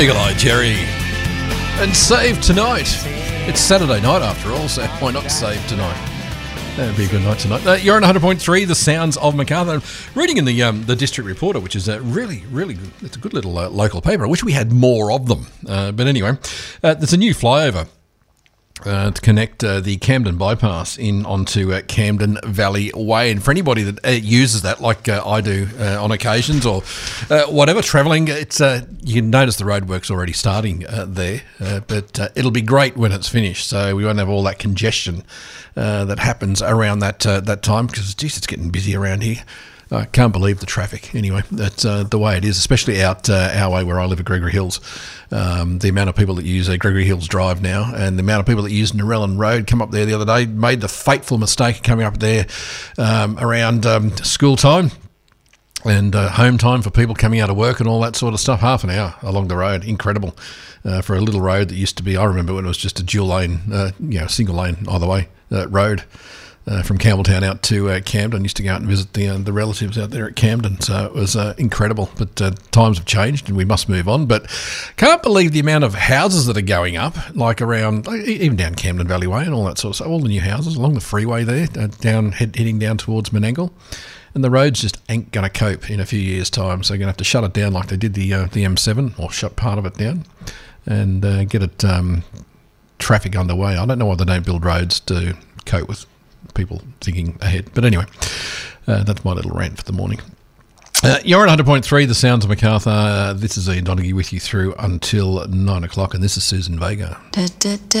Eagle Eye Jerry. And Save Tonight. It's Saturday night after all, so why not save tonight? That'd be a good night tonight. You're on 100.3, the sounds of Macarthur. Reading in the District Reporter, which is really good. It's a good little local paper. I wish we had more of them. But anyway, there's a new flyover to connect the Camden bypass in onto Camden Valley Way. And for anybody that uses that, like I do on occasions or whatever, travelling, it's you can notice the roadwork's already starting there, but it'll be great when it's finished. So we won't have all that congestion that happens around that time, because, geez, it's getting busy around here. I can't believe the traffic. Anyway, that's the way it is, especially out our way where I live at Gregory Hills. The amount of people that use Gregory Hills Drive now, and the amount of people that use Narellan Road come up there the other day, made the fateful mistake of coming up there around school time and home time for people coming out of work and all that sort of stuff. Half an hour along the road. Incredible for a little road that used to be, I remember when it was just a dual lane, single lane either way road. From Campbelltown out to Camden. Used to go out and visit the relatives out there at Camden, so it was incredible. But times have changed and we must move on. But can't believe the amount of houses that are going up, like around, even down Camden Valley Way and all that sort of stuff, all the new houses along the freeway there, heading down towards Menangle. And the roads just ain't going to cope in a few years' time, so you're going to have to shut it down like they did the M7, or shut part of it down, and get it traffic underway. I don't know why they don't build roads to cope with people thinking ahead. But anyway, that's my little rant for the morning. You're on 100.3, the sounds of Macarthur. This is Ian Donaghy with you through until 9 o'clock, and this is Susan Vega.